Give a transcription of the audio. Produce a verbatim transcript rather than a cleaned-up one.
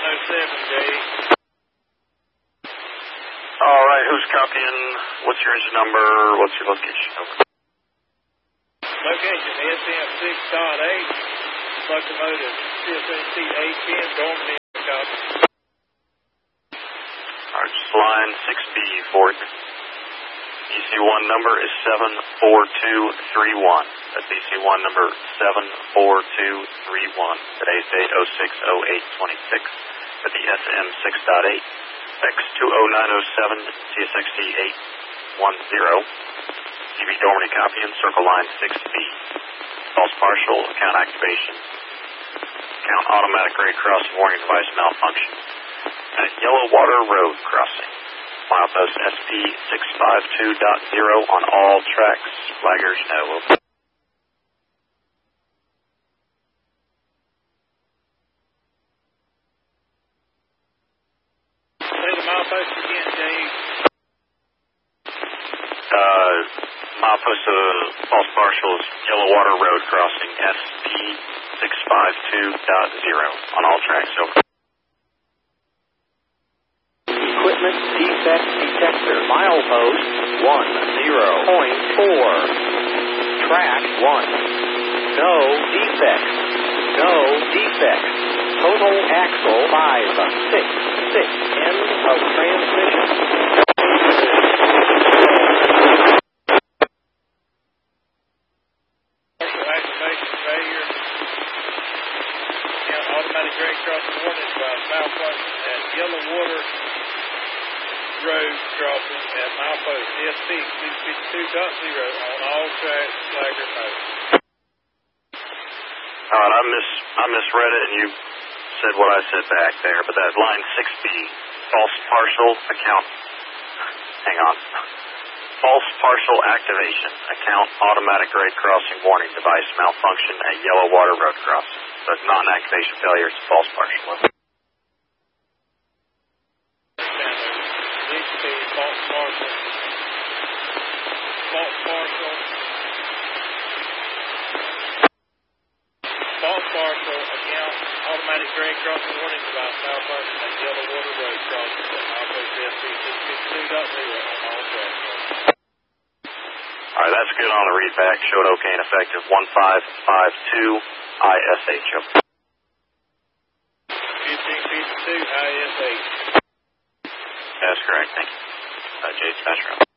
oh seven, Jay. All right, who's copying? What's your engine number? What's your location? Over. Location, S M six dot eight, locomotive, C S A C eight ten, Dormant, copy. All right, just line six B, Ford. D C one number is seven four two three one. That's D C one number seven four two three one. Today's date oh six oh eight twenty-six at the S M six dot eight. X two oh nine oh seven, C S X T eight one zero. C B Dormany copy and circle line six B. False partial, account activation. Account automatic grade crossing warning device malfunction. At Yellow Water Road crossing. Milepost S P six five two dot zero on all tracks. Flaggers no. Over. Say the milepost again, Dave. Uh, milepost of false partials, Yellow Water Road crossing, S P six five two dot zero on all tracks. Over. Equipment defect detector, milepost one zero point four. Track one. No defects. No defects. Total axle five six six. End of transmission. Activation failure. Account automatic grade crossing warning device malfunction at Yellow Water Road crossing at milepost S P two fifty-two dot zero on all tracks. Flagger no. All right, I mis I misread it, and you said what I said back there, but that line six B, false partial account, hang on, false partial activation, account automatic grade crossing warning device malfunction at Yellow Water Road crossing. So it's not an activation failure, it's a false partial. Needs to be false partial. False partial. False partial account automatic grade crossing warning device malfunction at Yellow Water Road crossing at milepost S P two fifty-two dot zero on all tracks. All right, that's good on the readback. Showed okay and effective one five five two I S H. fifteen fifty-two I S H. That's correct, thank you. Uh, Jade Smasher.